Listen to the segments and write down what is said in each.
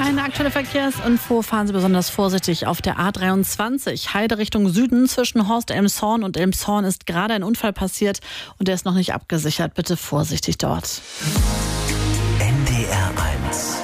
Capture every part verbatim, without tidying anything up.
Eine aktuelle Verkehrsinfo: Fahren Sie besonders vorsichtig auf der A dreiundzwanzig. Heide Richtung Süden zwischen Horst Elmshorn und Elmshorn ist gerade ein Unfall passiert und der ist noch nicht abgesichert. Bitte vorsichtig dort. N D R eins.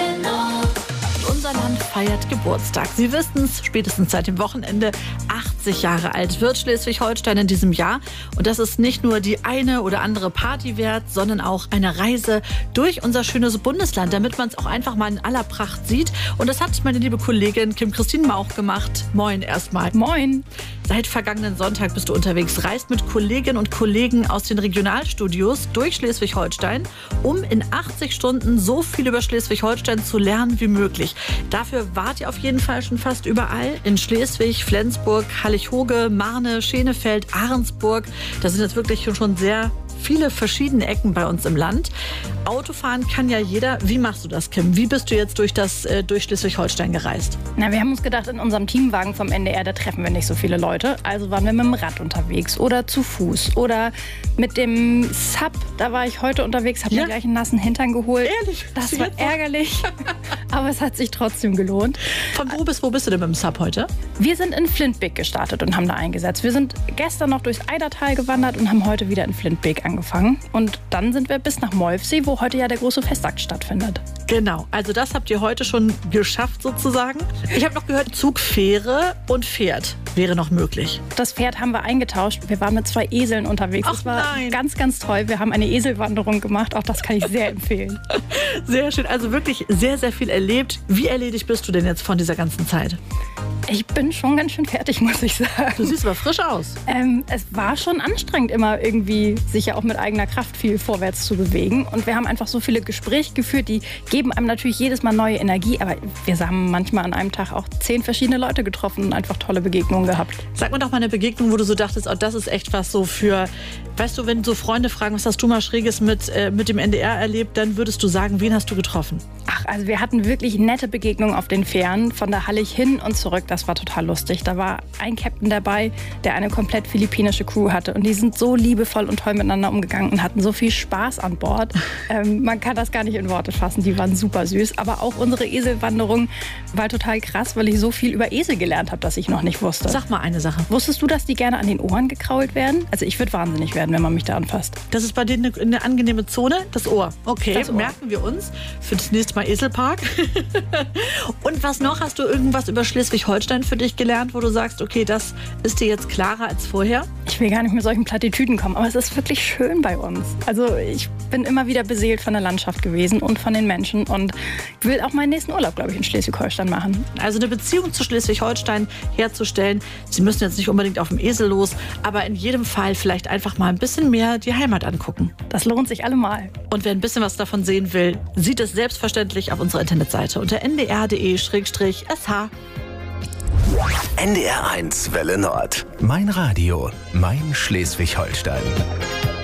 Unser Land feiert Geburtstag. Sie wissen es, spätestens seit dem Wochenende. achtzig Jahre alt wird Schleswig-Holstein in diesem Jahr. Und das ist nicht nur die eine oder andere Party wert, sondern auch eine Reise durch unser schönes Bundesland, damit man es auch einfach mal in aller Pracht sieht. Und das hat meine liebe Kollegin Kim-Christine Mauch gemacht. Moin erstmal. Moin. Seit vergangenen Sonntag bist du unterwegs, reist mit Kolleginnen und Kollegen aus den Regionalstudios durch Schleswig-Holstein, um in achtzig Stunden so viel über Schleswig-Holstein zu lernen wie möglich. Dafür wart ihr auf jeden Fall schon fast überall. In Schleswig, Flensburg, Hallig-Hoge, Marne, Schenefeld, Ahrensburg. Da sind jetzt wirklich schon sehr viele verschiedene Ecken bei uns im Land. Autofahren kann ja jeder. Wie machst du das, Kim? Wie bist du jetzt durch, das, äh, durch Schleswig-Holstein gereist? Na, wir haben uns gedacht, in unserem Teamwagen vom N D R, da treffen wir nicht so viele Leute. Also waren wir mit dem Rad unterwegs oder zu Fuß oder mit dem Sub. Da war ich heute unterwegs, habe Ja? mir gleich einen nassen Hintern geholt. Ehrlich? Das war ärgerlich, aber es hat sich trotzdem gelohnt. Von wo bis wo bist du denn mit dem Sub heute? Wir sind in Flintbek gestartet und haben da eingesetzt. Wir sind gestern noch durchs Eidertal gewandert und haben heute wieder in Flintbek angefangen. Und dann sind wir bis nach Molfsee, wo heute ja der große Festakt stattfindet. Genau, also das habt ihr heute schon geschafft sozusagen. Ich habe noch gehört, Zug, Fähre und Pferd wäre noch möglich. Das Pferd haben wir eingetauscht. Wir waren mit zwei Eseln unterwegs. Ach das war nein. ganz, ganz toll. Wir haben eine Eselwanderung gemacht. Auch das kann ich sehr empfehlen. Sehr schön, also wirklich sehr, sehr viel erlebt. Wie erledigt bist du denn jetzt von dieser ganzen Zeit? Ich bin schon ganz schön fertig, muss ich Du sagen. siehst aber frisch aus. Ähm, es war schon anstrengend, immer irgendwie sich ja auch mit eigener Kraft viel vorwärts zu bewegen. Und wir haben einfach so viele Gespräche geführt, die geben einem natürlich jedes Mal neue Energie. Aber wir haben manchmal an einem Tag auch zehn verschiedene Leute getroffen und einfach tolle Begegnungen gehabt. Sag mir doch mal eine Begegnung, wo du so dachtest, oh, das ist echt was so für, weißt du, wenn so Freunde fragen, was hast du mal Schräges mit, äh, mit dem N D R erlebt, dann würdest du sagen, wen hast du getroffen? Ach, also wir hatten wirklich nette Begegnungen auf den Fähren, von der Hallig hin und zurück. Das war total lustig. Da war ein Captain dabei, der eine komplett philippinische Crew hatte. Und die sind so liebevoll und toll miteinander umgegangen und hatten so viel Spaß an Bord. Ähm, man kann das gar nicht in Worte fassen. Die waren super süß. Aber auch unsere Eselwanderung war total krass, weil ich so viel über Esel gelernt habe, das ich noch nicht wusste. Sag mal eine Sache. Wusstest du, dass die gerne an den Ohren gekrault werden? Also ich würde wahnsinnig werden, wenn man mich da anfasst. Das ist bei denen eine, eine angenehme Zone, das Ohr. Okay, Das Ohr. merken wir uns für das nächste Mal Eselpark. Und was noch? Hast du irgendwas über Schleswig-Holstein für dich gelernt, wo du sagst, okay, das ist dir jetzt klarer als vorher? Ich will gar nicht mit solchen Plattitüden kommen, aber es ist wirklich schön bei uns. Also ich bin immer wieder beseelt von der Landschaft gewesen und von den Menschen und will auch meinen nächsten Urlaub, glaube ich, in Schleswig-Holstein machen. Also eine Beziehung zu Schleswig-Holstein herzustellen. Sie müssen jetzt nicht unbedingt auf dem Esel los, aber in jedem Fall vielleicht einfach mal ein bisschen mehr die Heimat angucken. Das lohnt sich allemal. Und wer ein bisschen was davon sehen will, sieht es selbstverständlich auf unserer Internetseite unter n d r punkt d e slash s h. N D R eins Welle Nord. Mein Radio, mein Schleswig-Holstein.